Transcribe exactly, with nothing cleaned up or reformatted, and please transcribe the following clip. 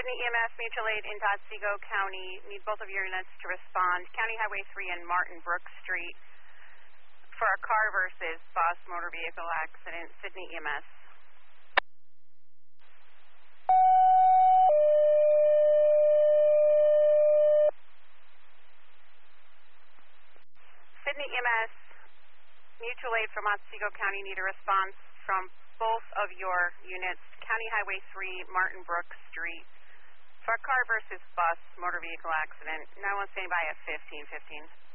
Sydney E M S, mutual aid in Otsego County. Need both of your units to respond. County Highway three and Martin Brook Street for a car versus bus motor vehicle accident. Sydney E M S. Sydney E M S, mutual aid from Otsego County. Need a response from both of your units. County Highway three, Martin Brook Street for a car versus bus motor vehicle accident. nine one standby at fifteen fifteen.